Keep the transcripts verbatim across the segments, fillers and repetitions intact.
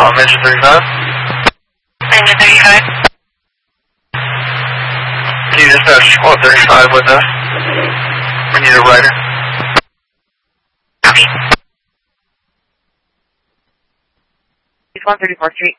Um, engine thirty-five. Engine thirty-five. Can you dispatch squad thirty-five with us? We need a rider. Copy. one thirty-fourth Street.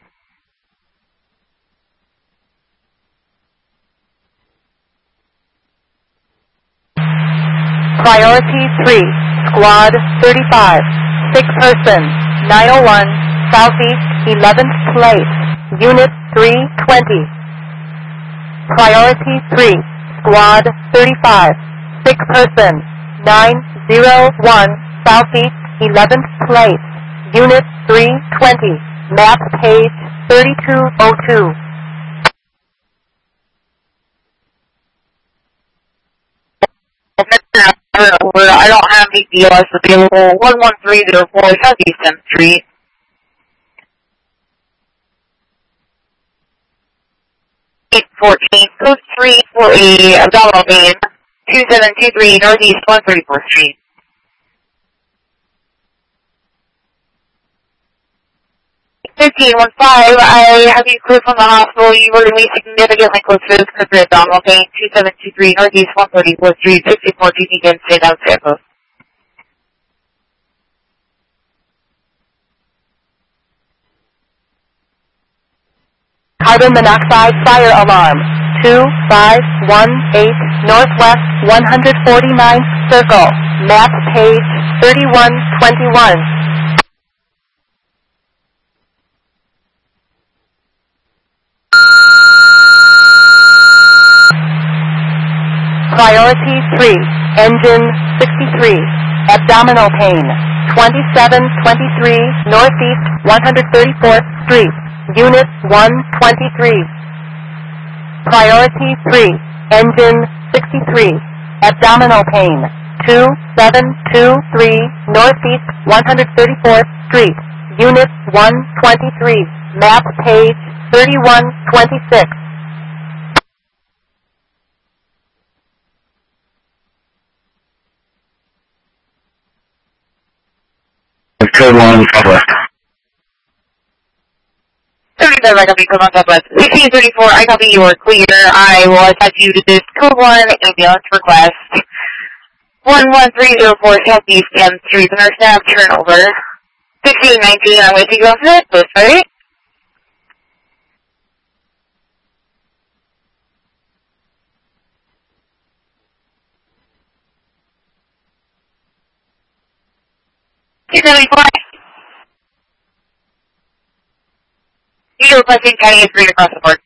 Priority three, Squad thirty-five, sick person, nine oh one, Southeast eleventh Place, Unit three twenty. Priority three, Squad thirty-five, sick person, nine oh one, Southeast eleventh Place, Unit three twenty, map page thirty-two oh two. I don't have any D L S available. one one three zero four Southeast tenth Street. eight fourteen, code three for a abdominal pain. two seven two three Northeast one thirty-fourth Street. fifteen one five, I have you cleared from the hospital. You were released significantly close to this because of abdominal pain. two seven two three Northeast one thirty-fourth Street, sixty-four T C again, stay down, stay close. Carbon monoxide fire alarm, two five one eight Northwest one forty-ninth Circle, map page thirty-one twenty-one. Priority three, engine sixty-three, abdominal pain, twenty-seven twenty-three Northeast one thirty-fourth Street, Unit one twenty-three. Priority three, engine sixty-three, abdominal pain, two seven two three Northeast one thirty-fourth Street, Unit one twenty-three, map page thirty-one twenty-six. Code one, Southwest. thirty-seven, I copy, code one Southwest. sixteen thirty-four, I copy, you are clear. I will attach you to this code one ambulance request. one one three zero four Southeast tenth Street, the nurse nav, turnover. sixteen nineteen, I'm going to take you off of it, close right? two seventy-four. You're requesting county is green across the board.